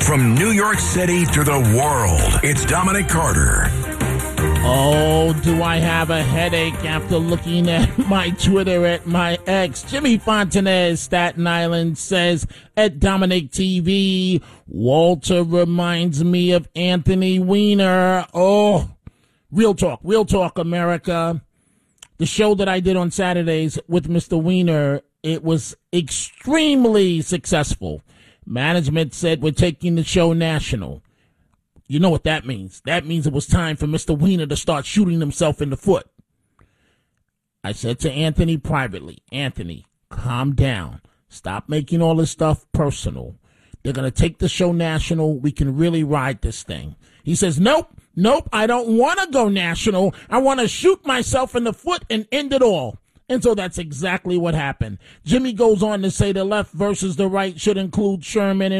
From New York City to the world, it's Dominic Carter. Oh, do I have a headache after looking at my Twitter at my ex. Jimmy Fontanez, Staten Island, says at Dominic TV, Walter reminds me of Anthony Weiner. Oh, real talk, America. The show that I did on Saturdays with Mr. Weiner, it was extremely successful. Management said we're taking the show national. You know what that means. That means it was time for Mr. Weiner to start shooting himself in the foot. I said to Anthony privately, Anthony, calm down. Stop making all this stuff personal. They're going to take the show national. We can really ride this thing. He says, nope, I don't want to go national. I want to shoot myself in the foot and end it all. And so that's exactly what happened. Jimmy goes on to say the left versus the right should include Sherman and